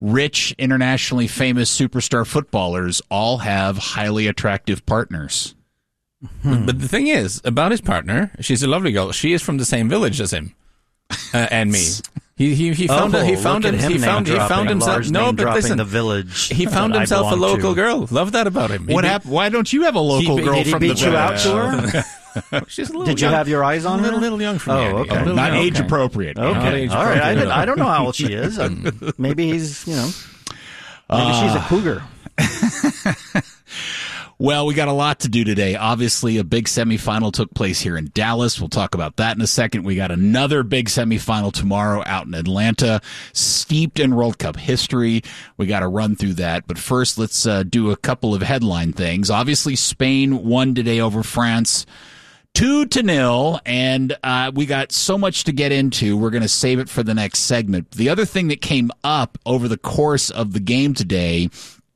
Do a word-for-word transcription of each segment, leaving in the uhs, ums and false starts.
rich, internationally famous superstar footballers all have highly attractive partners. Hmm. But the thing is, about his partner, she's a lovely girl. She is from the same village as him uh, and me. He he he found oh, a, he found him, him, he found he found himself no but listen the village he found himself a local to. girl. Love that about him. What happened? Why don't you have a local he, girl did he from beat the you village? out to her? She's a little did young. you have your eyes on a her? little, little young for me. Oh, okay. Oh, not okay. age appropriate. Okay, age all right. I, appropriate. I don't know how old she is. Maybe he's you know maybe uh, she's a cougar. Well, we got a lot to do today. Obviously, a big semifinal took place here in Dallas. We'll talk about that in a second. We got another big semifinal tomorrow out in Atlanta, steeped in World Cup history. We got to run through that. But first, let's uh, do a couple of headline things. Obviously, Spain won today over France. Two to nil, and uh, we got so much to get into. We're going to save it for the next segment. The other thing that came up over the course of the game today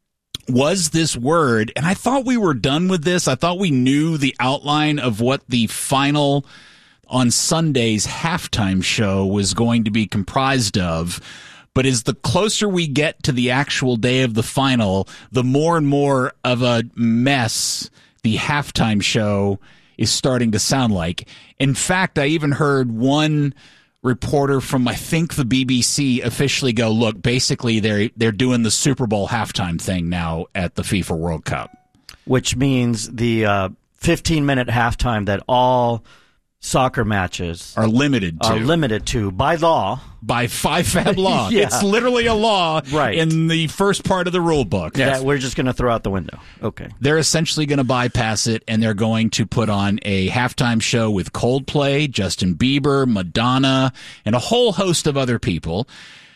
was this word, and I thought we were done with this. I thought we knew the outline of what the final on Sunday's halftime show was going to be comprised of. But as the closer we get to the actual day of the final, the more and more of a mess the halftime show is starting to sound like. In fact, I even heard one reporter from, I think, the B B C officially go, look, basically they're, they're doing the Super Bowl halftime thing now at the FIFA World Cup. Which means the uh, fifteen-minute halftime that all soccer matches are limited to. Are limited to by law. By Five Fab law. Yeah. It's literally a law right. in the first part of the rule book. Yes. That we're just going to throw out the window. Okay. They're essentially going to bypass it, and they're going to put on a halftime show with Coldplay, Justin Bieber, Madonna, and a whole host of other people.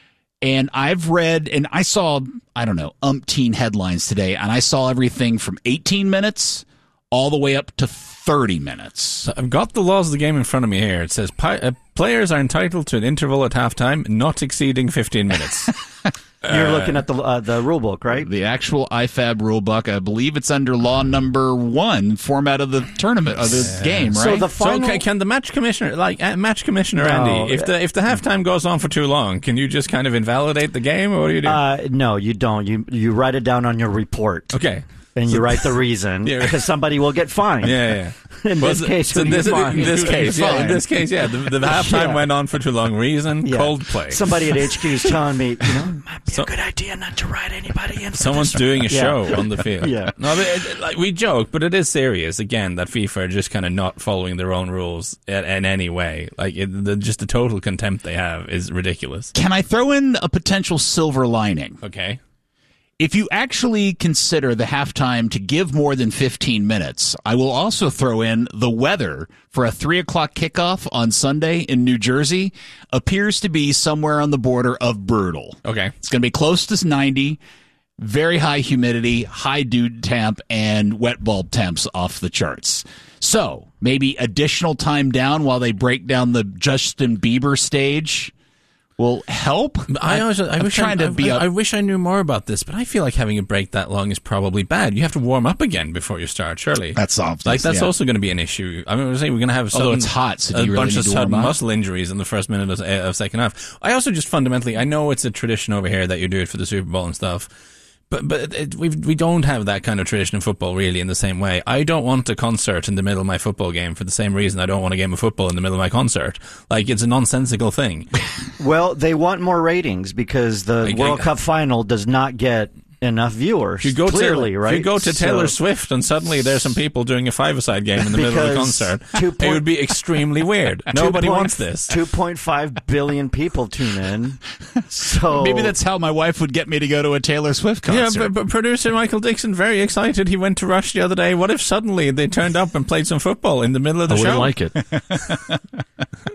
And I've read, and I saw, I don't know, umpteen headlines today, and I saw everything from eighteen minutes all the way up to thirty minutes. So I've got the laws of the game in front of me here. It says pi- uh, players are entitled to an interval at halftime not exceeding fifteen minutes. You're uh, looking at the uh, the rule book, right? The actual I F A B rule book. I believe it's under law number one, format of the tournament of the yeah. game, right? So the final. So can, can the match commissioner, like uh, match commissioner no, Andy, if the if the halftime goes on for too long, can you just kind of invalidate the game, or what do you do? Uh, no, you don't. You you write it down on your report. Okay. And you write the reason because yeah. somebody will get fined. Yeah, yeah. In well, this case, so this, in this case, yeah, in this case, yeah, the, the halftime yeah. went on for too long. Reason, yeah. Coldplay. Somebody at H Q is telling me, you know, it might be so, a good idea not to write anybody in. Someone's doing a show yeah. on the field. Yeah, no, but it, like we joke, but it is serious. Again, that FIFA are just kind of not following their own rules in, in any way. Like it, the, just the total contempt they have is ridiculous. Can I throw in a potential silver lining? Okay. If you actually consider the halftime to give more than fifteen minutes, I will also throw in the weather for a three o'clock kickoff on Sunday in New Jersey appears to be somewhere on the border of brutal. Okay. It's going to be close to ninety, very high humidity, high dew temp, and wet bulb temps off the charts. So maybe additional time down while they break down the Justin Bieber stage will help. I, also, I I'm wish trying I, to be. I, up. I wish I knew more about this, but I feel like having a break that long is probably bad. You have to warm up again before you start. Surely that's obvious. Like that's yeah. also going to be an issue. I mean, we're saying we're going to have although it's hot, so a do you bunch really of need to sudden warm up? muscle injuries in the first minute of, of second half. I also just fundamentally, I know it's a tradition over here that you do it for the Super Bowl and stuff. But but it, we we don't have that kind of tradition in football really in the same way. I don't want a concert in the middle of my football game for the same reason I don't want a game of football in the middle of my concert. Like it's a nonsensical thing. Well, they want more ratings because the like, World I, Cup final does not get enough viewers. You go clearly, to, right? You go to so, Taylor Swift and suddenly there's some people doing a five-a-side game in the middle of the concert. Point, it would be extremely weird. Nobody point, wants this. two point five billion people tune in. So maybe that's how my wife would get me to go to a Taylor Swift concert. Yeah, but, but producer Michael Dixon, very excited. He went to Rush the other day. What if suddenly they turned up and played some football in the middle of the I show? I wouldn't like it.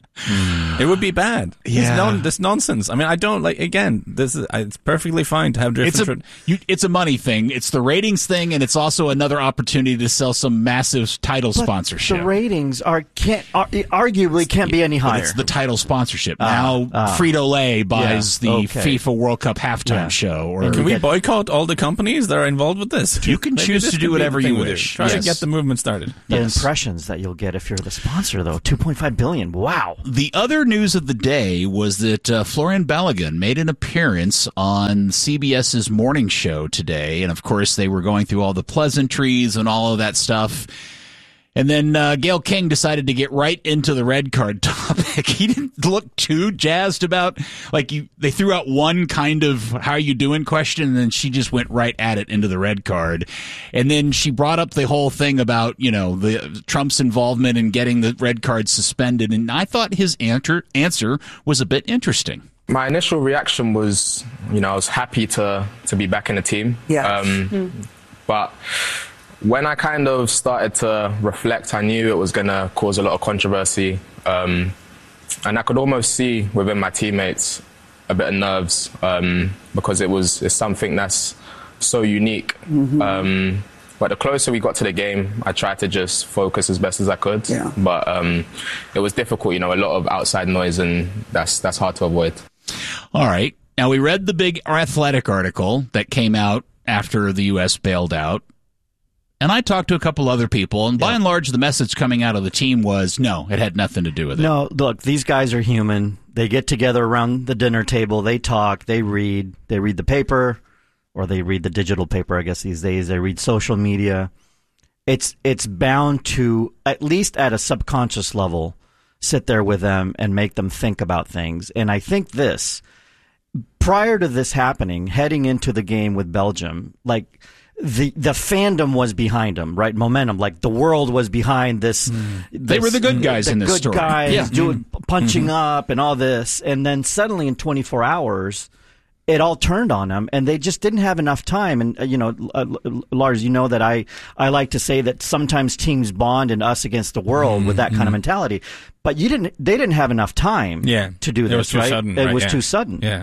It would be bad. Yeah. It's non, this nonsense. I mean, I don't like. Again, this is it's perfectly fine to have different. It's a, you, it's a money thing. It's the ratings thing, and it's also another opportunity to sell some massive title but sponsorship. The ratings are can't are, arguably can't be any higher. But it's the title sponsorship. Uh, now uh, Frito-Lay buys yeah, the okay. FIFA World Cup halftime Yeah. show. Or And can we boycott all the companies that are involved with this? You can Maybe choose this to could do be whatever the thing you we do. wish. Try Yes. to get the movement started. The Yes. impressions that you'll get if you're the sponsor, though, two point five billion. Wow. the other news of the day was that uh, Florian Balogun made an appearance on CBS's morning show today. And, of course, they were going through all the pleasantries and all of that stuff. And then uh, Gayle King decided to get right into the red card topic. He didn't look too jazzed about, like, you, they threw out one kind of how you doing question, and then she just went right at it into the red card. And then she brought up the whole thing about, you know, the Trump's involvement in getting the red card suspended. And I thought his answer, answer was a bit interesting. My initial reaction was, you know, I was happy to, to be back in the team. Yeah. Um, mm. But when I kind of started to reflect, I knew it was going to cause a lot of controversy. Um, and I could almost see within my teammates a bit of nerves um, because it was it's something that's so unique. Mm-hmm. Um, but the closer we got to the game, I tried to just focus as best as I could. Yeah. But um, it was difficult, you know, a lot of outside noise, and that's that's hard to avoid. All right. Now, we read the big Athletic article that came out after the U S bailed out. And I talked to a couple other people, and by yeah. and large, the message coming out of the team was, no, it had nothing to do with it. No, look, these guys are human. They get together around the dinner table. They talk. They read. They read the paper, or they read the digital paper, I guess, these days. They read social media. It's it's bound to, at least at a subconscious level, sit there with them and make them think about things. And I think this, prior to this happening, heading into the game with Belgium, like, The the fandom was behind them, right? Momentum, like the world was behind this. Mm. this they were the good guys the in this good story. guys yeah. doing mm. punching mm-hmm. up and all this, and then suddenly in twenty-four hours, it all turned on them, and they just didn't have enough time. And uh, you know, uh, Lars, you know that I I like to say that sometimes teams bond in us against the world mm-hmm. with that kind of mentality, but you didn't. They didn't have enough time. Yeah. to do this. It was too right? sudden. It right? was yeah. too sudden. Yeah.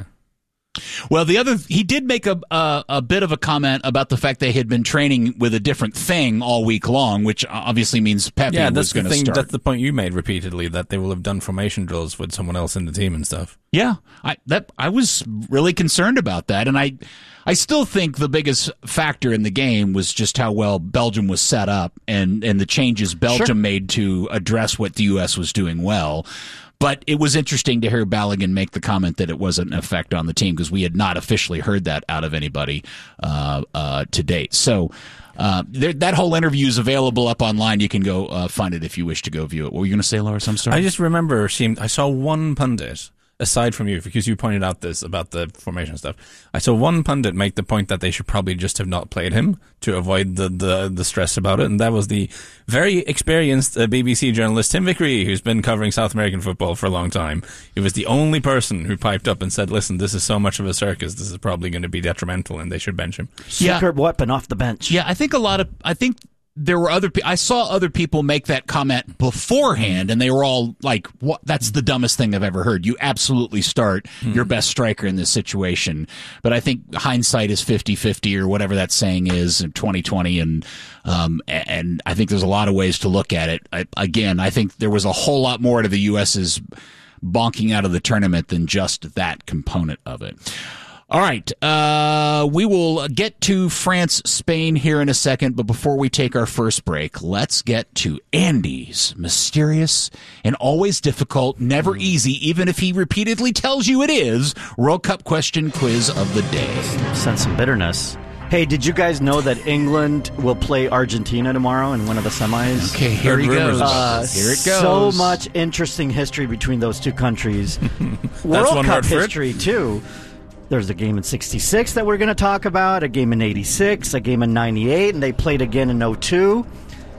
Well, the other, he did make a, a a bit of a comment about the fact they had been training with a different thing all week long, which obviously means Pepe yeah, was going to start. That's the point you made repeatedly, that they will have done formation drills with someone else in the team and stuff. Yeah, I that I was really concerned about that, and I I still think the biggest factor in the game was just how well Belgium was set up and and the changes Belgium Sure. made to address what the U S was doing well. But it was interesting to hear Balogun make the comment that it wasn't an effect on the team, because we had not officially heard that out of anybody uh, uh, to date. So uh, there, that whole interview is available up online. You can go uh, find it if you wish to go view it. What were you going to say, Lars? I'm sorry. I just remember seeing, I saw one pundit, aside from you, because you pointed out this about the formation stuff, I saw one pundit make the point that they should probably just have not played him to avoid the, the, the stress about it, and that was the very experienced uh, B B C journalist Tim Vickery, who's been covering South American football for a long time. He was the only person who piped up and said, listen, this is so much of a circus, this is probably going to be detrimental, and they should bench him. Secret yeah. weapon off the bench. Yeah, I think a lot of, I think there were other, I saw other people make that comment beforehand, and they were all like, "What? That's the dumbest thing I've ever heard. You absolutely start mm. your best striker in this situation." But I think hindsight is fifty-fifty, or whatever that saying is, in twenty twenty, and um, and I think there's a lot of ways to look at it. I, again, I think there was a whole lot more to the U S's bonking out of the tournament than just that component of it. All right, uh, we will get to France, Spain here in a second, but before we take our first break, let's get to Andy's mysterious and always difficult, never easy, even if he repeatedly tells you it is, World Cup question quiz of the day. Sense some bitterness. Hey, did you guys know that England will play Argentina tomorrow in one of the semis? Okay, here he goes. Uh, here it goes. So much interesting history between those two countries. World one Cup word for it. history, too. There's a game in sixty-six that we're going to talk about, a game in eighty-six, a game in ninety-eight, and they played again in oh two.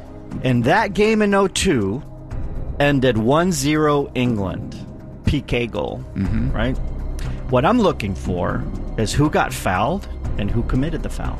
And that game in oh two ended one zero England. P K goal, mm-hmm. right? What I'm looking for is who got fouled and who committed the foul.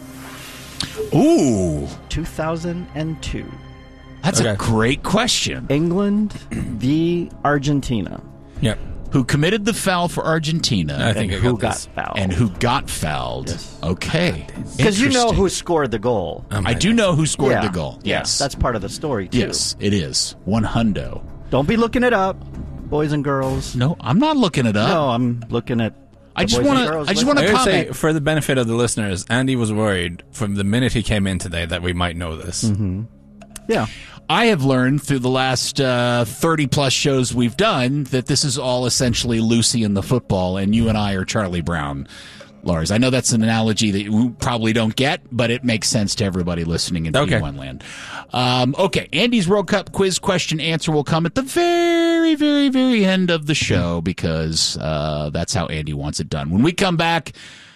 Ooh. two thousand two. That's Okay. a great question. England v. Argentina. Yep. Who committed the foul for Argentina? I think and I who got got this. fouled. And who got fouled? Yes. Okay. Because you know Interesting. who scored the goal. Um, I do know who scored Yeah. the goal. Yes. That's part of the story, too. yes, it is. One hundo. Don't be looking it up, boys and girls. No, I'm not looking it up. No, I'm looking at I the just boys and wanna- girls I just list. wanna I would say, comment. for the benefit of the listeners, Andy was worried from the minute he came in today that we might know this. Mm-hmm. Yeah. I have learned through the last uh, thirty plus shows we've done that this is all essentially Lucy and the football, and you and I are Charlie Brown. Lars, I know that's an analogy that you probably don't get, but it makes sense to everybody listening in okay. P one land. Um, okay, Andy's World Cup quiz question answer will come at the very, very, very end of the show because uh, that's how Andy wants it done. When we come back,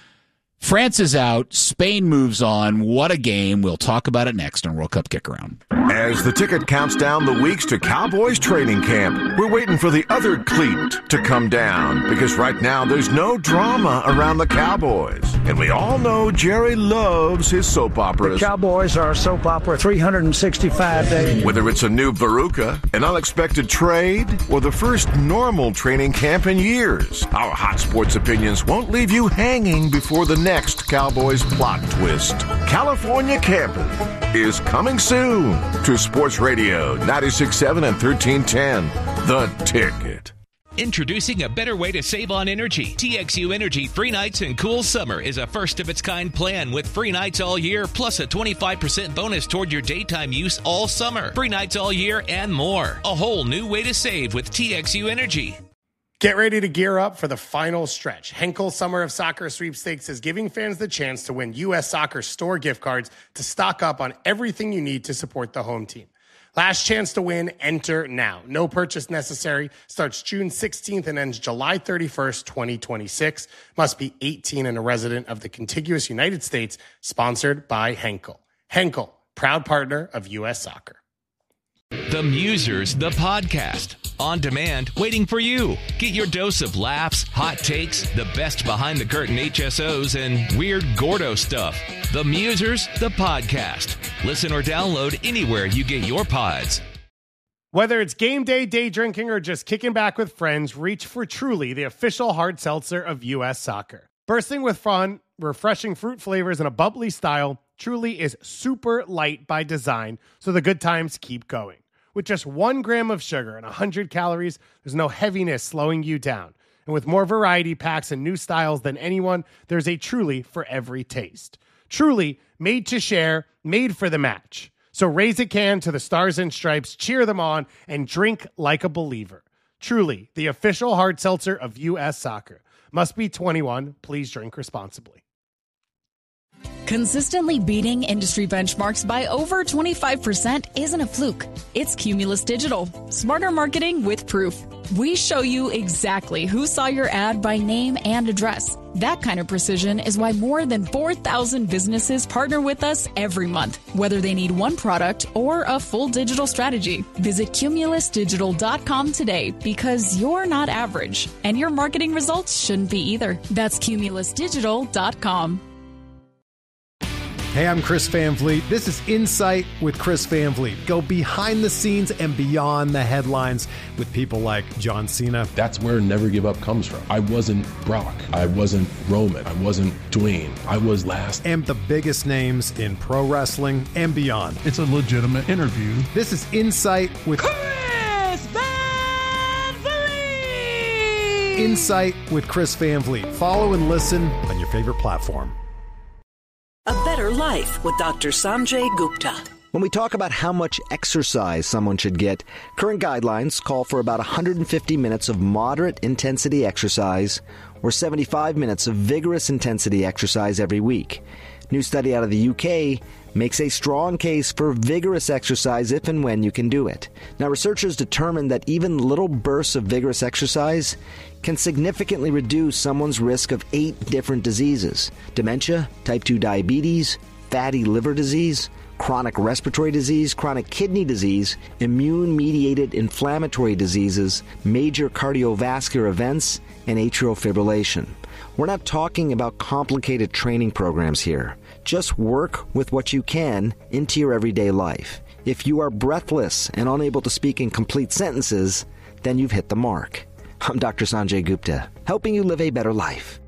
France is out. Spain moves on. What a game. We'll talk about it next on World Cup Kickaround. As the ticket counts down the weeks to Cowboys training camp, we're waiting for the other cleat to come down because right now there's no drama around the Cowboys. And we all know Jerry loves his soap operas. The Cowboys are a soap opera three hundred sixty-five days. Whether it's a new Veruca, an unexpected trade, or the first normal training camp in years, our hot sports opinions won't leave you hanging before the next Cowboys plot twist. California Campus is coming soon to Sports Radio ninety-six point seven and thirteen ten. The Ticket. Introducing a better way to save on energy. T X U Energy Free Nights and Cool Summer is a first-of-its-kind plan with free nights all year, plus a twenty-five percent bonus toward your daytime use all summer. Free nights all year and more. A whole new way to save with T X U Energy. Get ready to gear up for the final stretch. Henkel Summer of Soccer Sweepstakes is giving fans the chance to win U S Soccer store gift cards to stock up on everything you need to support the home team. Last chance to win, enter now. No purchase necessary. Starts June sixteenth and ends July thirty-first, twenty twenty-six. Must be eighteen and a resident of the contiguous United States. Sponsored by Henkel. Henkel, proud partner of U S Soccer. The Musers, the podcast. On demand, waiting for you. Get your dose of laughs, hot takes, the best behind-the-curtain H S Os, and weird Gordo stuff. The Musers, the podcast. Listen or download anywhere you get your pods. Whether it's game day, day drinking, or just kicking back with friends, reach for Truly, the official hard seltzer of U S Soccer. Bursting with fun, refreshing fruit flavors, and a bubbly style, Truly is super light by design, so the good times keep going. With just one gram of sugar and one hundred calories, there's no heaviness slowing you down. And with more variety packs and new styles than anyone, there's a Truly for every taste. Truly, made to share, made for the match. So raise a can to the Stars and Stripes, cheer them on, and drink like a believer. Truly, the official hard seltzer of U S Soccer. Must be twenty-one. Please drink responsibly. Consistently beating industry benchmarks by over twenty-five percent isn't a fluke. It's Cumulus Digital. Smarter marketing with proof. We show you exactly who saw your ad by name and address. That kind of precision is why more than four thousand businesses partner with us every month, whether they need one product or a full digital strategy. Visit cumulus digital dot com today because you're not average, and your marketing results shouldn't be either. That's cumulus digital dot com. Hey, I'm Chris Van Vliet. This is Insight with Chris Van Vliet. Go behind the scenes and beyond the headlines with people like John Cena. That's where Never Give Up comes from. I wasn't Brock. I wasn't Roman. I wasn't Dwayne. I was last. And the biggest names in pro wrestling and beyond. It's a legitimate interview. This is Insight with Chris Van Vliet. Insight with Chris Van Vliet. Follow and listen on your favorite platform. A Better Life with Doctor Sanjay Gupta. When we talk about how much exercise someone should get, current guidelines call for about one hundred fifty minutes of moderate intensity exercise or seventy-five minutes of vigorous intensity exercise every week. New study out of the U K makes a strong case for vigorous exercise if and when you can do it. Now, researchers determined that even little bursts of vigorous exercise can significantly reduce someone's risk of eight different diseases: dementia, type two diabetes, fatty liver disease, chronic respiratory disease, chronic kidney disease, immune-mediated inflammatory diseases, major cardiovascular events, and atrial fibrillation. We're not talking about complicated training programs here. Just work with what you can into your everyday life. If you are breathless and unable to speak in complete sentences, then you've hit the mark. I'm Doctor Sanjay Gupta, helping you live a better life.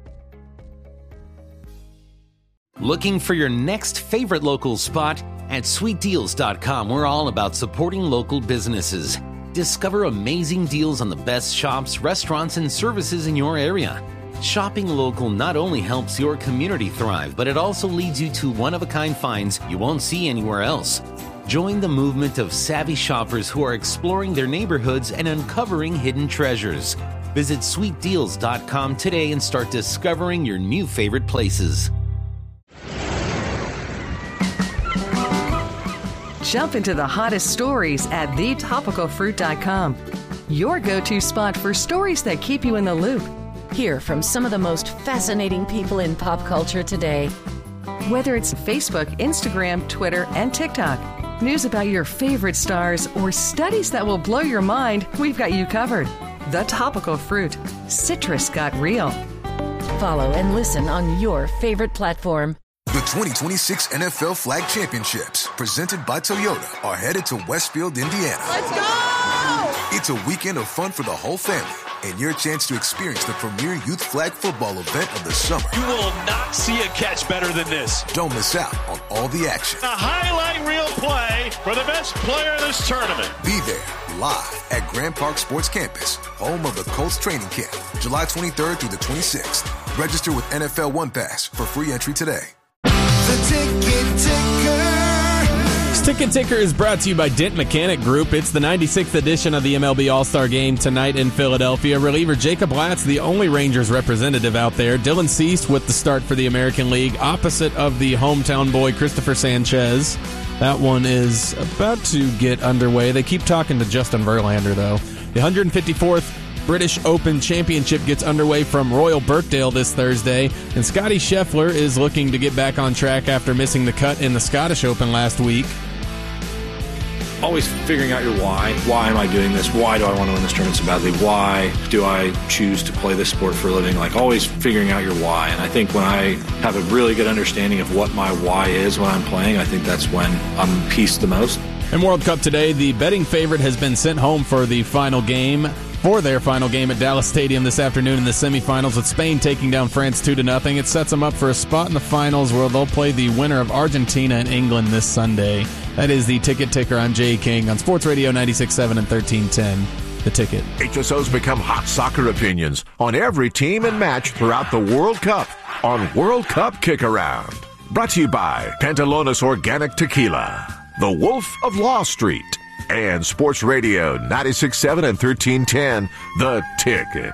Looking for your next favorite local spot? At sweet deals dot com, we're all about supporting local businesses. Discover amazing deals on the best shops, restaurants, and services in your area. Shopping local not only helps your community thrive, but it also leads you to one-of-a-kind finds you won't see anywhere else. Join the movement of savvy shoppers who are exploring their neighborhoods and uncovering hidden treasures. Visit sweet deals dot com today and start discovering your new favorite places. Jump into the hottest stories at the topical fruit dot com. Your go-to spot for stories that keep you in the loop. Hear from some of the most fascinating people in pop culture today. Whether it's Facebook, Instagram, Twitter, and TikTok, news about your favorite stars, or studies that will blow your mind, we've got you covered. The Topical Fruit. Citrus got real. Follow and listen on your favorite platform. The twenty twenty-six N F L Flag Championships, presented by Toyota, are headed to Westfield, Indiana. Let's go! It's a weekend of fun for the whole family and your chance to experience the premier youth flag football event of the summer. You will not see a catch better than this. Don't miss out on all the action. A highlight reel play for the best player in this tournament. Be there live at Grand Park Sports Campus, home of the Colts training camp, July twenty-third through the twenty-sixth. Register with N F L One Pass for free entry today. The Ticket Ticker. Ticket Ticker is brought to you by Dent Mechanic Group. It's the ninety-sixth edition of the M L B All-Star Game tonight in Philadelphia. Reliever Jacob Latz, the only Rangers representative out there. Dylan Cease with the start for the American League, opposite of the hometown boy Christopher Sanchez. That one is about to get underway. They keep talking to Justin Verlander, though. The one hundred fifty-fourth British Open Championship gets underway from Royal Birkdale this Thursday, and Scotty Scheffler is looking to get back on track after missing the cut in the Scottish Open last week. Always figuring out your why. Why am I doing this? Why do I want to win this tournament so badly? Why do I choose to play this sport for a living? Like, always figuring out your why. And I think when I have a really good understanding of what my why is when I'm playing, I think that's when I'm peaced the most. In World Cup today, the betting favorite has been sent home for the final game. For their final game at Dallas Stadium this afternoon in the semifinals, with Spain taking down France two to nothing. It sets them up for a spot in the finals where they'll play the winner of Argentina and England this Sunday. That is the Ticket Ticker. I'm Jay King on Sports Radio ninety-six point seven and thirteen ten. The Ticket. H S Os become hot soccer opinions on every team and match throughout the World Cup on World Cup Kick Around. Brought to you by Pantalones Organic Tequila, The Wolf of Law Street, and Sports Radio ninety-six point seven and thirteen ten, The Ticket.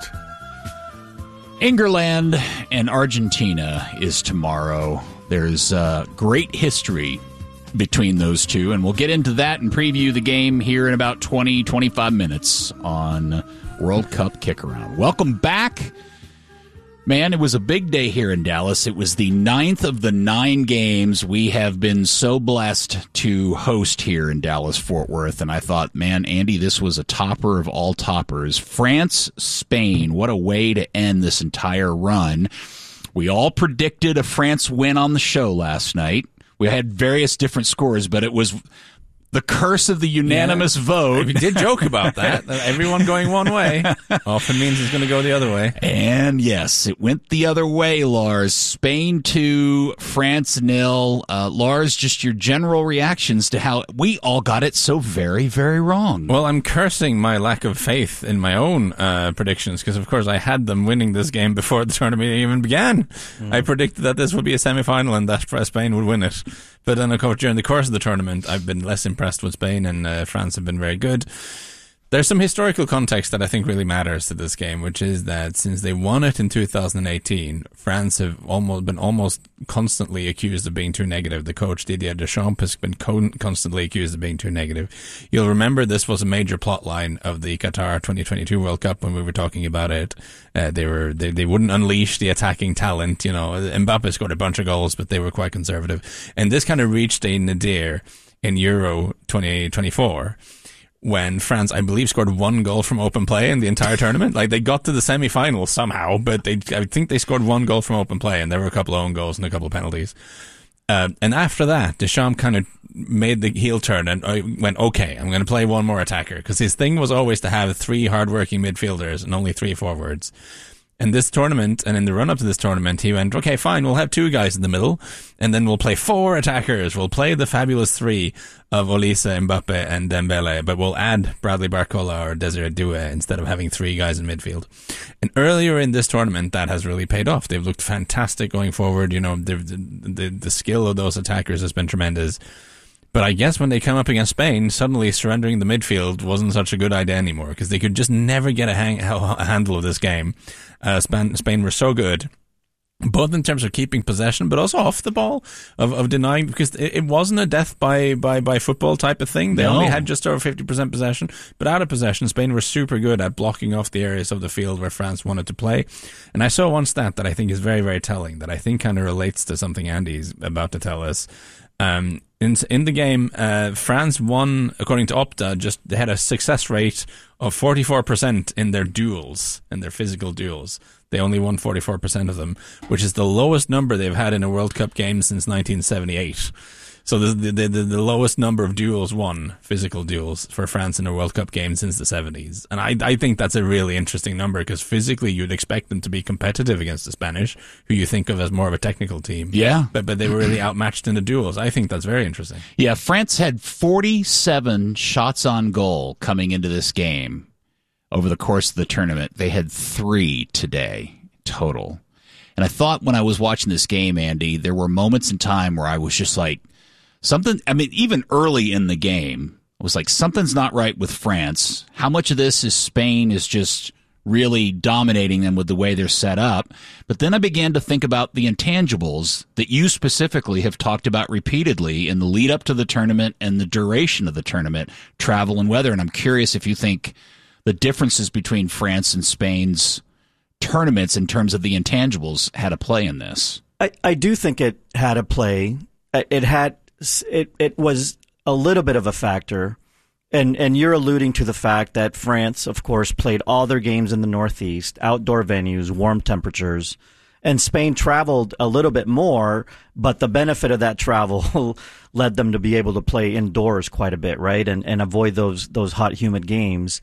England and Argentina is tomorrow. There's uh, great history between those two, and we'll get into that and preview the game here in about twenty, twenty-five minutes on World Cup Kick-Around. Welcome back. Man, it was a big day here in Dallas. It was the ninth of the nine games we have been so blessed to host here in Dallas-Fort Worth. And I thought, man, Andy, this was a topper of all toppers. France, Spain, what a way to end this entire run. We all predicted a France win on the show last night. We had various different scores, but it was the curse of the unanimous yeah. vote. We did joke about that. Everyone going one way often means it's going to go the other way. And yes, it went the other way, Lars. Spain two, France nil. Uh, Lars, just your general reactions to how we all got it so very, very wrong. Well, I'm cursing my lack of faith in my own uh, predictions because, of course, I had them winning this game before the tournament even began. Mm. I predicted that this would be a semi-final and that Spain would win it. But then, of course, during the course of the tournament, I've been less impressed with Spain, and uh, France have been very good. There's some historical context that I think really matters to this game, which is that since they won it in two thousand eighteen, France have almost been almost constantly accused of being too negative. The coach, Didier Deschamps, has been con- constantly accused of being too negative. You'll remember this was a major plot line of the Qatar twenty twenty-two World Cup when we were talking about it. Uh, they were they, they wouldn't unleash the attacking talent. You know, Mbappe scored a bunch of goals, but they were quite conservative. And this kind of reached a nadir in Euro twenty twenty-four. When France, I believe, scored one goal from open play in the entire tournament. Like, they got to the semi-final somehow, but they, I think they scored one goal from open play, and there were a couple of own goals and a couple of penalties. Uh, and after that, Deschamps kind of made the heel turn and uh, went, okay, I'm going to play one more attacker. Because his thing was always to have three hard-working midfielders and only three forwards. And this tournament, and in the run-up to this tournament, he went, okay, fine, we'll have two guys in the middle, and then we'll play four attackers. We'll play the fabulous three of Olise, Mbappe, and Dembele, but we'll add Bradley Barcola or Desiree Doué instead of having three guys in midfield. And earlier in this tournament, that has really paid off. They've looked fantastic going forward. You know, the, the, the skill of those attackers has been tremendous. But I guess when they come up against Spain, suddenly surrendering the midfield wasn't such a good idea anymore because they could just never get a, hang, a handle of this game. Uh, Spain, Spain were so good, both in terms of keeping possession, but also off the ball, of, of denying, because it, it wasn't a death by, by, by football type of thing. They No. only had just over fifty percent possession, but out of possession, Spain were super good at blocking off the areas of the field where France wanted to play. And I saw one stat that I think is very, very telling, that I think kind of relates to something Andy's about to tell us. Um, in, in the game, uh, France won, according to Opta, just they had a success rate of forty-four percent in their duels, in their physical duels. They only won forty-four percent of them, which is the lowest number they've had in a World Cup game since nineteen seventy-eight. So the, the, the, the lowest number of duels won, physical duels, for France in a World Cup game since the seventies. And I, I think that's a really interesting number because physically you'd expect them to be competitive against the Spanish, who you think of as more of a technical team. Yeah. But, but they were really outmatched in the duels. I think that's very interesting. Yeah, France had forty-seven shots on goal coming into this game over the course of the tournament. They had three today total. And I thought when I was watching this game, Andy, there were moments in time where I was just like, something, I mean, even early in the game, I was like, something's not right with France. How much of this is Spain is just really dominating them with the way they're set up? But then I began to think about the intangibles that you specifically have talked about repeatedly in the lead up to the tournament and the duration of the tournament, travel and weather. And I'm curious if you think the differences between France and Spain's tournaments in terms of the intangibles had a play in this. I, I do think it had a play. It had it it was a little bit of a factor, and and you're alluding to the fact that France, of course, played all their games in the Northeast, outdoor venues, warm temperatures, and Spain traveled a little bit more, but the benefit of that travel led them to be able to play indoors quite a bit, right, and and avoid those those hot, humid games.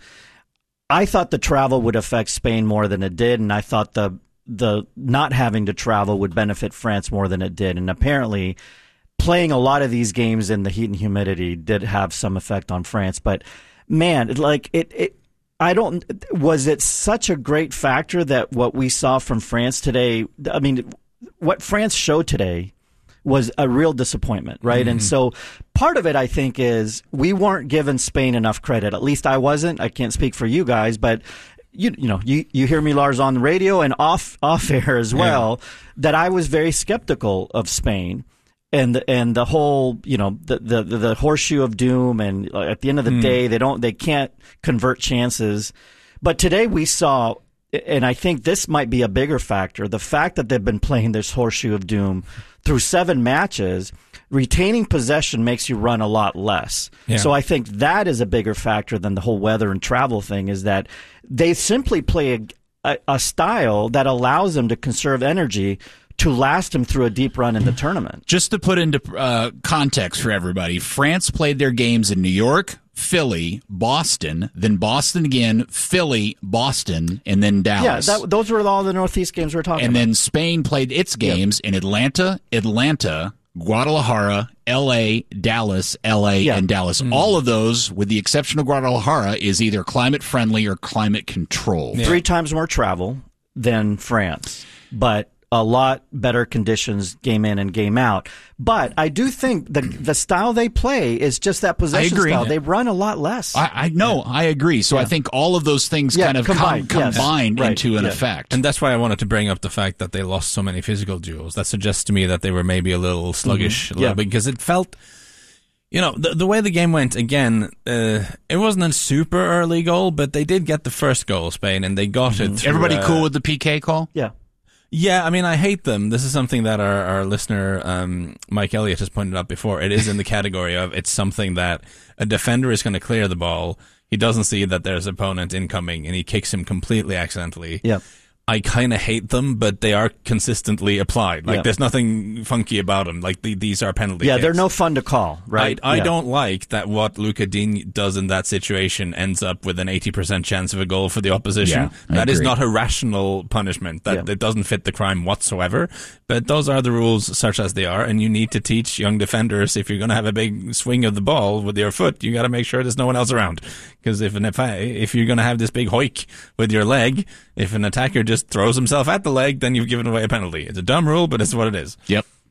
I thought the travel would affect Spain more than it did, and I thought the the not having to travel would benefit France more than it did, and apparently playing a lot of these games in the heat and humidity did have some effect on France. But man, it, like it, it, I don't. Was it such a great factor that what we saw from France today? I mean, what France showed today was a real disappointment, right? Mm-hmm. And so part of it, I think, is we weren't giving Spain enough credit. At least I wasn't. I can't speak for you guys, but you you know, you, you hear me, Lars, on the radio and off off air as well, yeah. that I was very skeptical of Spain. And the, and the whole, you know, the, the, the horseshoe of doom, and at the end of the mm. day, they don't, they can't convert chances. But today we saw, and I think this might be a bigger factor, the fact that they've been playing this horseshoe of doom through seven matches, retaining possession makes you run a lot less. Yeah. So I think that is a bigger factor than the whole weather and travel thing, is that they simply play a, a, a style that allows them to conserve energy to last him through a deep run in the tournament. Just to put into uh, context for everybody, France played their games in New York, Philly, Boston, then Boston again, Philly, Boston, and then Dallas. Yeah, that, those were all the Northeast games we were talking and about. And then Spain played its games yep. in Atlanta, Atlanta, Guadalajara, L A, Dallas, L A, yeah. and Dallas. Mm. All of those, with the exception of Guadalajara, is either climate friendly or climate controlled. Yeah. Three times more travel than France, but a lot better conditions game in and game out. But I do think the the style they play is just that possession style. They run a lot less. I, I know, yeah. I agree. So yeah. I think all of those things yeah, kind of combined, com- yes. combined right. into an yeah. effect. And that's why I wanted to bring up the fact that they lost so many physical duels. That suggests to me that they were maybe a little sluggish, mm-hmm. a little, yeah. because it felt... You know, the the way the game went, again, uh, it wasn't a super early goal, but they did get the first goal, Spain, and they got mm-hmm. it. Through, Everybody uh, cool with the P K call? Yeah. Yeah, I mean, I hate them. This is something that our, our listener, um, Mike Elliott, has pointed out before. It is in the category of it's something that a defender is going to clear the ball. He doesn't see that there's an opponent incoming, and he kicks him completely accidentally. Yeah. I kind of hate them, but they are consistently applied. Like, yeah. there's nothing funky about them. Like, the, these are penalty Yeah, kicks. They're no fun to call, right? I, I yeah. don't like that what Luca Digne does in that situation ends up with an eighty percent chance of a goal for the opposition. Yeah, that is not a rational punishment. That, yeah. that doesn't fit the crime whatsoever. But those are the rules such as they are, and you need to teach young defenders, if you're going to have a big swing of the ball with your foot, you got to make sure there's no one else around. Because if, an, if, if you're going to have this big hoik with your leg, if an attacker just throws himself at the leg, then you've given away a penalty. It's a dumb rule, but it's what it is. Yep.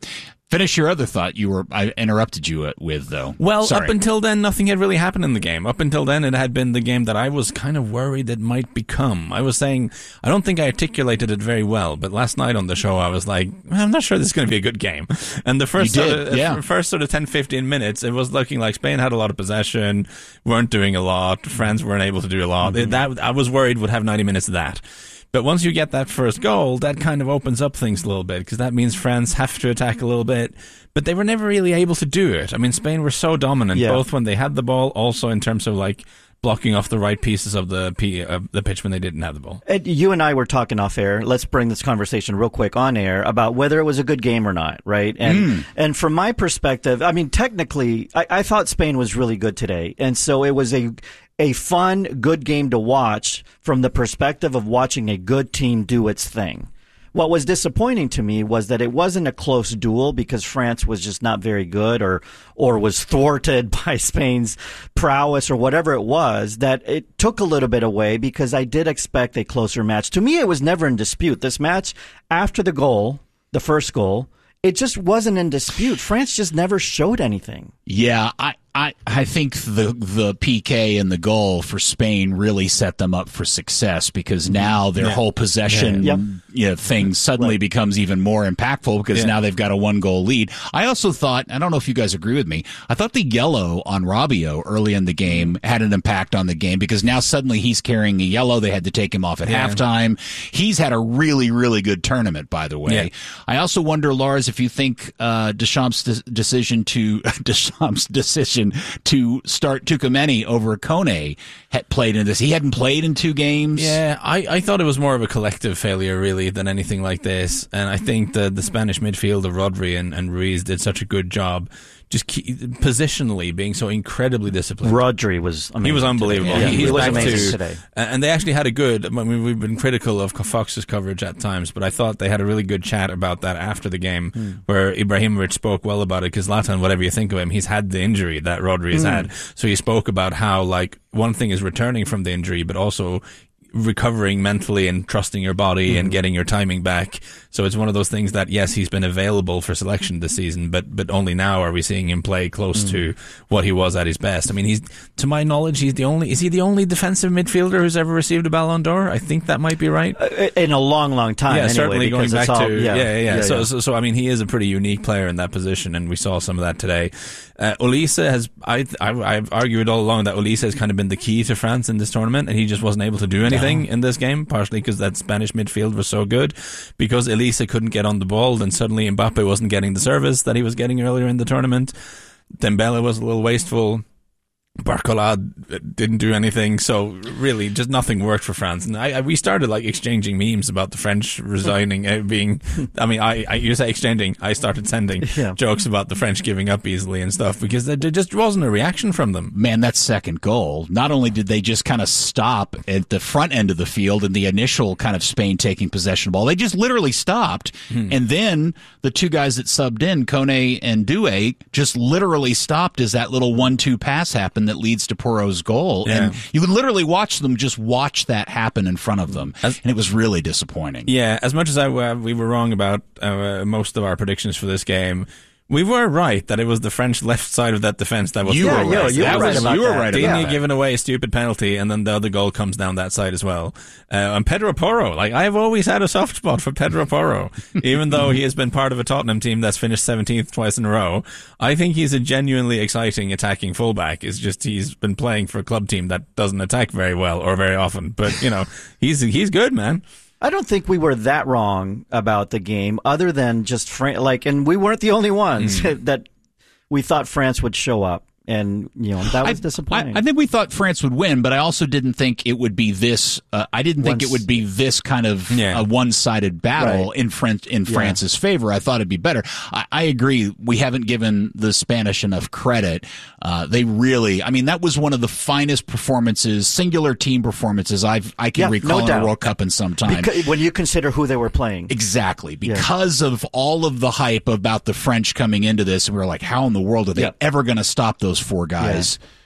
Finish your other thought you were I interrupted you with, though. Well, Sorry. up until then, nothing had really happened in the game. Up until then, it had been the game that I was kind of worried it might become. I was saying, I don't think I articulated it very well, but last night on the show, I was like, I'm not sure this is going to be a good game. And the first, You sort did, of, yeah. first sort of ten, fifteen minutes, it was looking like Spain had a lot of possession, weren't doing a lot, France weren't able to do a lot. Mm-hmm. That I was worried would have ninety minutes of that. But once you get that first goal, that kind of opens up things a little bit, because that means France have to attack a little bit. But they were never really able to do it. I mean, Spain were so dominant, Yeah. both when they had the ball, also in terms of like blocking off the right pieces of the p- uh, the pitch when they didn't have the ball. Ed, you and I were talking off air. Let's bring this conversation real quick on air about whether it was a good game or not, right? And Mm. and from my perspective, I mean, technically, I, I thought Spain was really good today, and so it was a a fun, good game to watch from the perspective of watching a good team do its thing. What was disappointing to me was that it wasn't a close duel because France was just not very good or or was thwarted by Spain's prowess or whatever it was, that it took a little bit away because I did expect a closer match. To me, it was never in dispute. This match, after the goal, the first goal, it just wasn't in dispute. France just never showed anything. Yeah, I, I, I think the the P K and the goal for Spain really set them up for success, because now their Yeah. whole possession Yeah. Yep. you know, thing suddenly Right. becomes even more impactful, because Yeah. now they've got a one goal lead. I also thought, I don't know if you guys agree with me, I thought the yellow on Rabiot early in the game had an impact on the game, because now suddenly he's carrying a yellow. They had to take him off at Yeah. halftime. He's had a really, really good tournament, by the way. Yeah. I also wonder, Lars, if you think uh, Deschamps' de- decision to Deschamps' decision to start Tukameni over Kone had played in this. He hadn't played in two games. Yeah, I, I thought it was more of a collective failure, really, than anything like this. And I think the, the Spanish midfield of Rodri and, and Ruiz did such a good job, just keep, positionally being so incredibly disciplined. Rodri was amazing. He was unbelievable. Today. Yeah, he, he he's was back amazing to, today. And they actually had a good, I mean, we've been critical of Fox's coverage at times, but I thought they had a really good chat about that after the game, Mm. where Ibrahimovic spoke well about it, because Zlatan, whatever you think of him, he's had the injury that Rodri has Mm. had. So he spoke about how, like, one thing is returning from the injury, but also recovering mentally and trusting your body Mm. and getting your timing back. So it's one of those things that, yes, he's been available for selection this season, but but only now are we seeing him play close Mm. to what he was at his best. I mean, he's, to my knowledge, he's the only, is he the only defensive midfielder who's ever received a Ballon d'Or? I think that might be right. Uh, in a long, long time. Yeah, anyway, certainly going because back it's all- to yeah, yeah, yeah. yeah, so, yeah. so, so I mean, he is a pretty unique player in that position, and we saw some of that today. Uh, Olise has, I, I, I've argued all along that Olise has kind of been the key to France in this tournament, and he just wasn't able to do anything in this game, partially because that Spanish midfield was so good. Because Olise couldn't get on the ball, then suddenly Mbappe wasn't getting the service that he was getting earlier in the tournament. Dembele was a little wasteful. Barcola didn't do anything, so really just nothing worked for France. And I, I we started like exchanging memes about the French resigning, uh, being. I mean, I, I you say exchanging, I started sending Yeah. jokes about the French giving up easily and stuff, because there there just wasn't a reaction from them. Man, that second goal, not only did they just kind of stop at the front end of the field in the initial kind of Spain taking possession of the ball, they just literally stopped. And then the two guys that subbed in, Kone and Doué, just literally stopped as that little one two pass happened that leads to Porro's goal. Yeah. And you could literally watch them just watch that happen in front of them. And it was really disappointing. Yeah, as much as I uh, we were wrong about uh, most of our predictions for this game, we were right that it was the French left side of that defense that was You yeah, were right. you were That right was- about you were that. right Digne about that. giving away a stupid penalty, and then the other goal comes down that side as well. Uh, and Pedro Porro, like, I've always had a soft spot for Pedro Porro, even though he has been part of a Tottenham team that's finished seventeenth twice in a row. I think he's a genuinely exciting attacking fullback. It's just he's been playing for a club team that doesn't attack very well or very often. But, you know, he's he's good, man. I don't think we were that wrong about the game, other than just Fran- like, and we weren't the only ones that we thought France would show up. And, you know, that was I, disappointing. I, I think we thought France would win, but I also didn't think it would be this. Uh, I didn't think Once- it would be this kind of Yeah. a one-sided battle Right. in French in Yeah. France's favor. I thought it'd be better. I, I agree. We haven't given the Spanish enough credit. Uh, they really. I mean, that was one of the finest performances, singular team performances I've I can Yeah, recall no in doubt. a World Cup in some time. Because, when you consider who they were playing. Exactly. Because of all of the hype about the French coming into this, and we were like, how in the world are they Yeah. ever going to stop those four guys?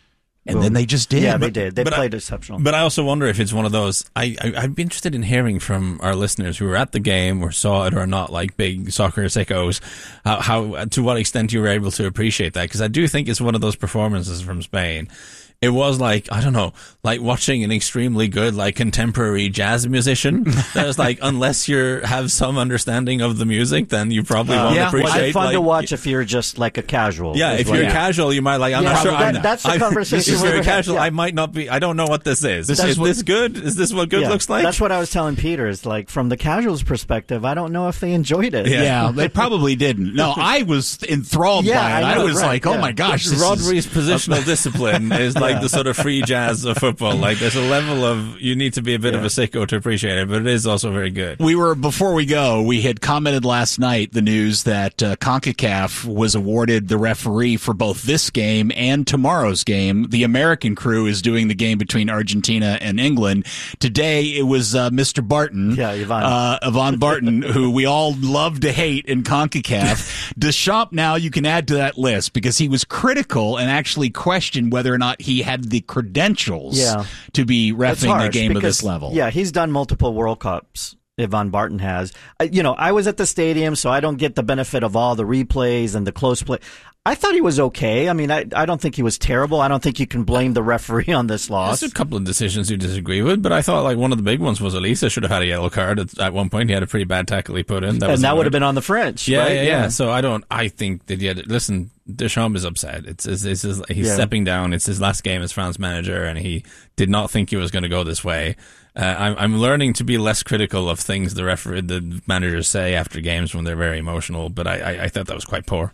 And then they just did. Yeah, they But- did. They but I- played exceptional. But I also wonder if it's one of those. I, I I'd be interested in hearing from our listeners who were at the game or saw it or not, like big soccer sickos, how, how to what extent you were able to appreciate that, because I do think it's one of those performances from Spain. It was like, I don't know, like watching an extremely good, like, contemporary jazz musician. That was like, unless you have some understanding of the music, then you probably Uh, won't yeah, appreciate well, it's fun like, to watch if you're just like a casual. Yeah, is if what- you're casual, you might like, I'm Yeah, not sure. that- I'm, that's the I'm- conversation If we you're were casual, having. I might not be, I don't know what this is. This is is what- this good? Is this what good Yeah, looks like? That's what I was telling Peter. Is like from the casuals' perspective, I don't know if they enjoyed it. Yeah, they probably didn't. No, I was enthralled Yeah, by it. I I, know, was right, like, oh yeah. my gosh. This Rodri's is, positional discipline is like Yeah. the sort of free jazz of football. Like there's a level of, you need to be a bit of a sicko to appreciate it, but it is also very good. We were, before we go, we had commented last night the news that uh, CONCACAF was awarded the referee for both this game and tomorrow's game. The American crew is doing the game between Argentina and England. Today it was uh, Mister Barton, Yeah, Yvonne. uh, Yvonne Barton, who we all love to hate in CONCACAF. Deschamps, now you can add to that list because he was critical and actually questioned whether or not he had the credentials Yeah. to be It's reffing a harsh game of because, this level. Yeah, he's done multiple World Cups. Yvonne Barton has. I, you know, I was at the stadium, so I don't get the benefit of all the replays and the close play. I thought he was okay. I mean, I, I don't think he was terrible. I don't think you can blame the referee on this loss. There's a couple of decisions you disagree with, but I thought like one of the big ones was Elisa should have had a yellow card at, at one point. He had a pretty bad tackle he put in. That and was that would annoying. have been on the French, Yeah, right? yeah, yeah. So I don't. I think that yeah. Listen, Deschamps is upset. It's, it's, it's his, he's Yeah. stepping down. It's his last game as France manager, and he did not think he was going to go this way. Uh, I'm, I'm learning to be less critical of things the referee, the managers say after games when they're very emotional. But I, I, I thought that was quite poor.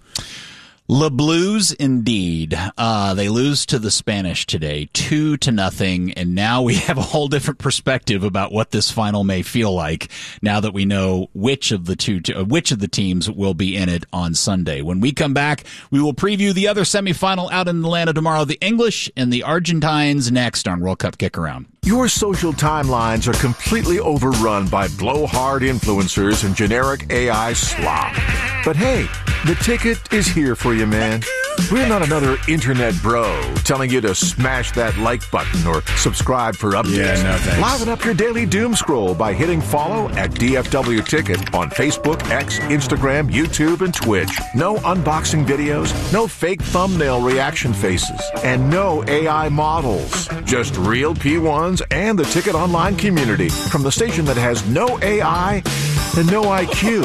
Le Blues, indeed. Uh, they lose to the Spanish today, two to nothing, and now we have a whole different perspective about what this final may feel like. Now that we know which of the two, uh, which of the teams will be in it on Sunday. When we come back, we will preview the other semifinal out in Atlanta tomorrow. The English and the Argentines next on World Cup Kick Around. Your social timelines are completely overrun by blowhard influencers and generic A I slop. But hey, the ticket is here for you, man. We're not another internet bro telling you to smash that like button or subscribe for updates. Yeah, no thanks. Liven up your daily doom scroll by hitting follow at D F W Ticket on Facebook, X, Instagram, YouTube, and Twitch. No unboxing videos, no fake thumbnail reaction faces, and no A I models. Just real P ones and the Ticket Online community from the station that has no A I and no I Q.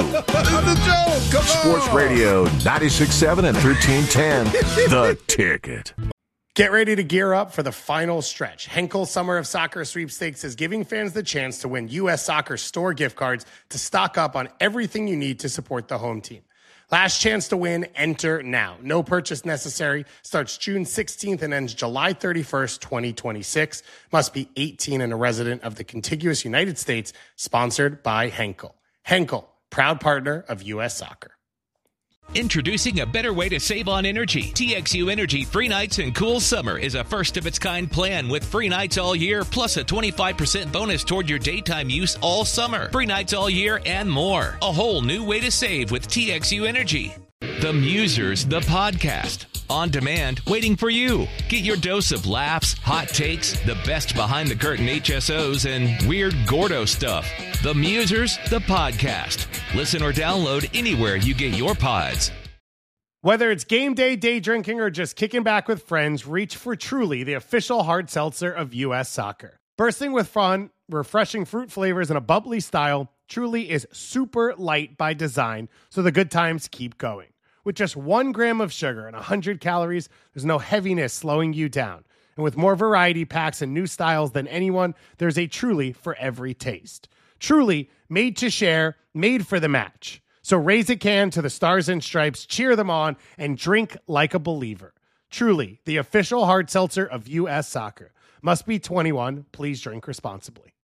Sports Radio ninety-six point seven and thirteen ten. The Ticket. Get ready to gear up for the final stretch. Henkel Summer of Soccer Sweepstakes is giving fans the chance to win U S Soccer store gift cards to stock up on everything you need to support the home team. Last chance to win, enter now. No purchase necessary. Starts June sixteenth and ends July thirty-first, twenty twenty-six. Must be eighteen and a resident of the contiguous United States. Sponsored by Henkel. Henkel, proud partner of U S Soccer. Introducing a better way to save on energy. T X U Energy Free Nights and Cool Summer is a first-of-its-kind plan with free nights all year, plus a twenty-five percent bonus toward your daytime use all summer. Free nights all year and more. A whole new way to save with T X U Energy. The Musers, the podcast. On demand, waiting for you. Get your dose of laughs, hot takes, the best behind-the-curtain H S Os, and weird Gordo stuff. The Musers, the podcast. Listen or download anywhere you get your pods. Whether it's game day, day drinking, or just kicking back with friends, reach for Truly, the official hard seltzer of U S Soccer. Bursting with fun, refreshing fruit flavors, and a bubbly style, Truly is super light by design, so the good times keep going. With just one gram of sugar and one hundred calories, there's no heaviness slowing you down. And with more variety packs and new styles than anyone, there's a Truly for every taste. Truly, made to share, made for the match. So raise a can to the Stars and Stripes, cheer them on, and drink like a believer. Truly, the official hard seltzer of U S Soccer. Must be twenty-one. Please drink responsibly.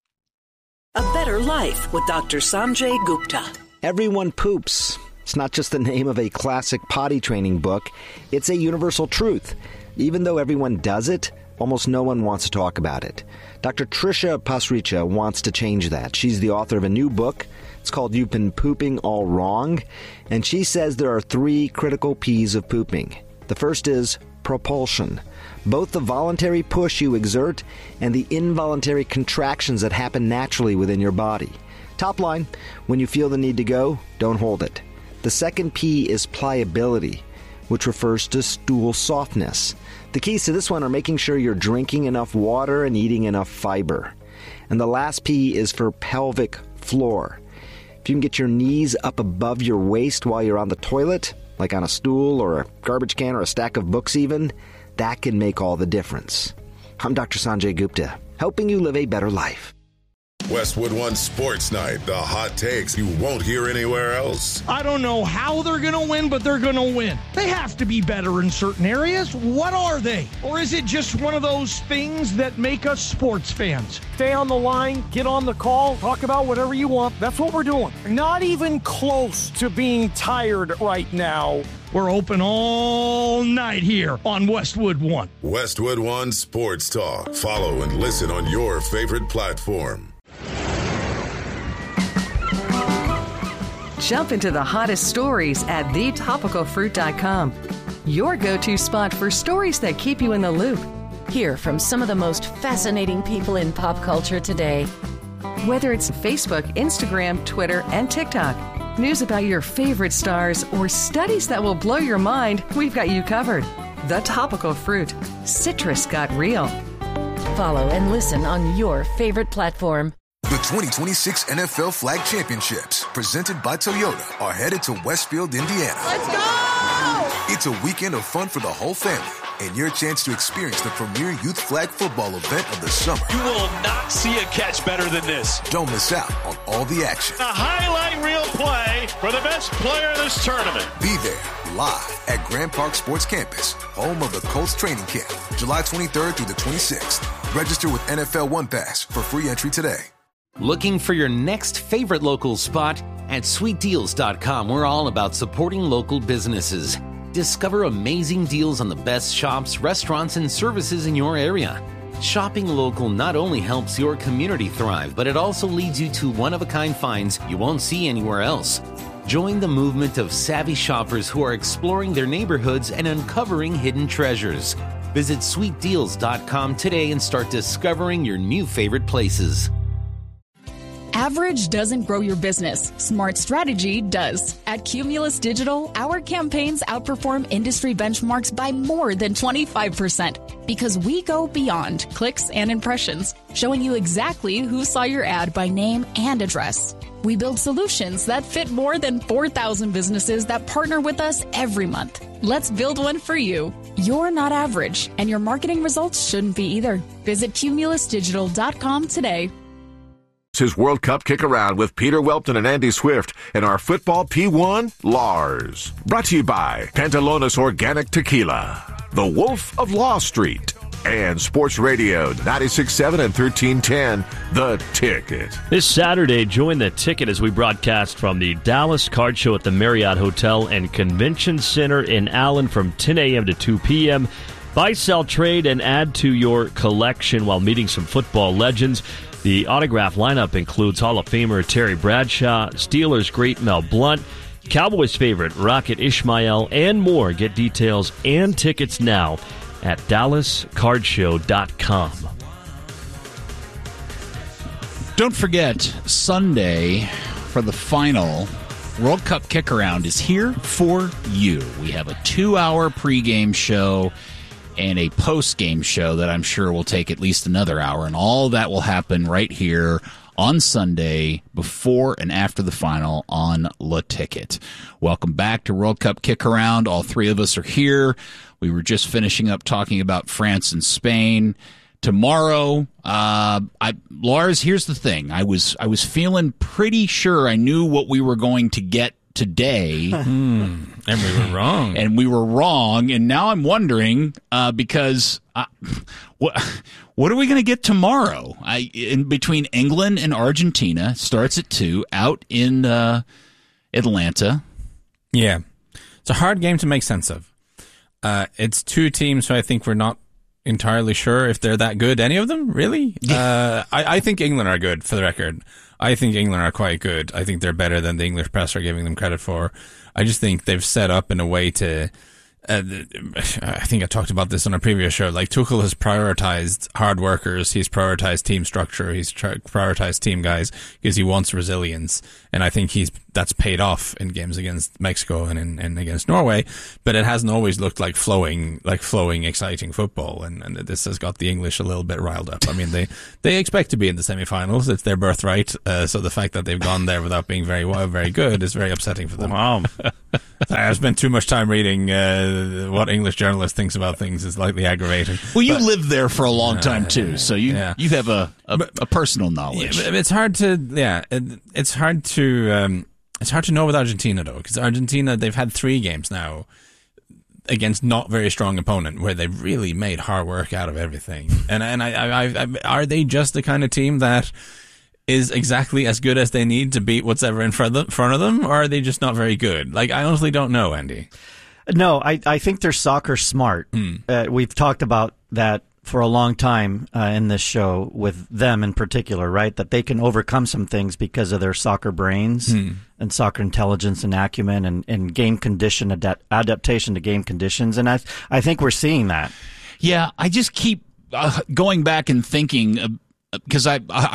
A Better Life with Doctor Sanjay Gupta. Everyone poops. It's not just the name of a classic potty training book. It's a universal truth. Even though everyone does it, almost no one wants to talk about it. Doctor Trisha Pasricha wants to change that. She's the author of a new book. It's called You've Been Pooping All Wrong. And she says there are three critical P's of pooping. The first is propulsion. Both the voluntary push you exert and the involuntary contractions that happen naturally within your body. Top line, when you feel the need to go, don't hold it. The second P is pliability, which refers to stool softness. The keys to this one are making sure you're drinking enough water and eating enough fiber. And the last P is for pelvic floor. If you can get your knees up above your waist while you're on the toilet, like on a stool or a garbage can or a stack of books even, that can make all the difference. I'm Doctor Sanjay Gupta, helping you live a better life. Westwood One Sports Night, the hot takes you won't hear anywhere else. I don't know how they're going to win, but they're going to win. They have to be better in certain areas. What are they? Or is it just one of those things that make us sports fans? Stay on the line, get on the call, talk about whatever you want. That's what we're doing. Not even close to being tired right now. We're open all night here on Westwood One. Westwood One Sports Talk. Follow and listen on your favorite platform. Jump into the hottest stories at the topical fruit dot com. Your go-to spot for stories that keep you in the loop. Hear from some of the most fascinating people in pop culture today. Whether it's Facebook, Instagram, Twitter, and TikTok, news about your favorite stars, or studies that will blow your mind, we've got you covered. The Topical Fruit. Citrus got real. Follow and listen on your favorite platform. The twenty twenty-six N F L Flag Championships, presented by Toyota, are headed to Westfield, Indiana. Let's go! It's a weekend of fun for the whole family and your chance to experience the premier youth flag football event of the summer. You will not see a catch better than this. Don't miss out on all the action. A highlight reel play for the best player in this tournament. Be there live at Grand Park Sports Campus, home of the Colts training camp, July twenty-third through the twenty-sixth. Register with N F L One Pass for free entry today. Looking for your next favorite local spot? At sweet deals dot com, we're all about supporting local businesses. Discover amazing deals on the best shops, restaurants, and services in your area. Shopping local not only helps your community thrive, but it also leads you to one-of-a-kind finds you won't see anywhere else. Join the movement of savvy shoppers who are exploring their neighborhoods and uncovering hidden treasures. Visit sweet deals dot com today and start discovering your new favorite places. Average doesn't grow your business. Smart strategy does. At Cumulus Digital, our campaigns outperform industry benchmarks by more than twenty-five percent because we go beyond clicks and impressions, showing you exactly who saw your ad by name and address. We build solutions that fit more than four thousand businesses that partner with us every month. Let's build one for you. You're not average, and your marketing results shouldn't be either. Visit Cumulus Digital dot com today. His World Cup Kick Around with Peter Welton and Andy Swift and our football P one, Lars. Brought to you by Pantalones Organic Tequila, The Wolf of Law Street, and Sports Radio ninety-six point seven and thirteen ten, The Ticket. This Saturday, join The Ticket as we broadcast from the Dallas Card Show at the Marriott Hotel and Convention Center in Allen from ten a.m. to two p.m. Buy, sell, trade, and add to your collection while meeting some football legends. The autograph lineup includes Hall of Famer Terry Bradshaw, Steelers great Mel Blount, Cowboys favorite Rocket Ismail, and more. Get details and tickets now at dallas card show dot com. Don't forget, Sunday for the final World Cup Kick-Around is here for you. We have a two-hour pregame show and a post-game show that I'm sure will take at least another hour, and all that will happen right here on Sunday before and after the final on Le Ticket. Welcome back to World Cup Kick-Around. All three of us are here. We were just finishing up talking about France and Spain. Tomorrow, uh, I, Lars, here's the thing. I was I was feeling pretty sure I knew what we were going to get today. hmm. And we were wrong. And we were wrong. And now I'm wondering, uh, because I, what what are we going to get tomorrow? I in between England and Argentina, starts at two, out in uh, Atlanta. Yeah. It's a hard game to make sense of. Uh, it's two teams who I think we're not entirely sure if they're that good. Any of them, really? uh, I, I think England are good, for the record. I think England are quite good. I think they're better than the English press are giving them credit for. I just think they've set up in a way to Uh, I think I talked about this on a previous show. Like, Tuchel has prioritized hard workers. He's prioritized team structure. He's tri- prioritized team guys because he wants resilience. And I think he's that's paid off in games against Mexico and, in, and against Norway. But it hasn't always looked like flowing, like flowing, exciting football. And, and this has got the English a little bit riled up. I mean, they, they expect to be in the semifinals. It's their birthright. Uh, so the fact that they've gone there without being very well, very good is very upsetting for them. Wow. I spent too much time reading uh, what English journalist thinks about things is slightly aggravating. Well, you but, lived there for a long time uh, too, so you yeah. you have a, a, a personal knowledge. Yeah, it's hard to yeah, it, it's hard to um, it's hard to know with Argentina though, because Argentina, they've had three games now against not very strong opponent where they've really made hard work out of everything. And and I, I, I, I are they just the kind of team that is exactly as good as they need to beat whatever in front of them, front of them, or are they just not very good? Like, I honestly don't know, Andy. No, I, I think they're soccer smart. Mm. Uh, we've talked about that for a long time uh, in this show with them in particular, right? That they can overcome some things because of their soccer brains mm. and soccer intelligence and acumen and, and game condition adapt, adaptation to game conditions. And I I think we're seeing that. Yeah, I just keep uh, going back and thinking. Uh, Because I, I